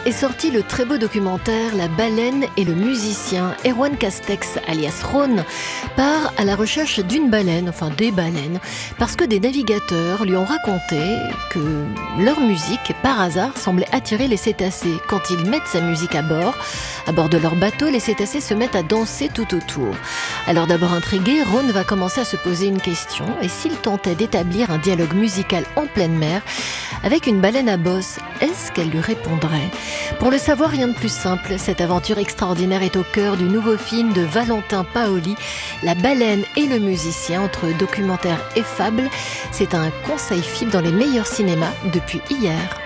est sorti le très beau documentaire La baleine et le musicien. Erwan Castex, alias Ron, part à la recherche d'une baleine, enfin des baleines, parce que des navigateurs lui ont raconté que leur musique, par hasard, semblait attirer les cétacés. Quand ils mettent sa musique à bord de leur bateau, les cétacés se mettent à danser tout autour. Alors d'abord intrigué, Ron va commencer à se poser une question, et s'il tentait d'établir un dialogue musical en pleine mer avec une baleine à bosse, est-ce qu'elle lui répondrait ? Pour le savoir, rien de plus simple. Cette aventure extraordinaire est au cœur du nouveau film de Valentin Paoli, La baleine et le musicien, entre documentaire et fable. C'est un conseil film dans les meilleurs cinémas depuis hier.